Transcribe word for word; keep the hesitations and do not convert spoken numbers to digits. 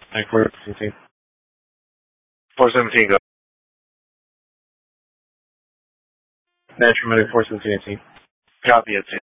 Nine four seventeen. Four seventeen, go. Nine four seventeen eighteen. Copy it,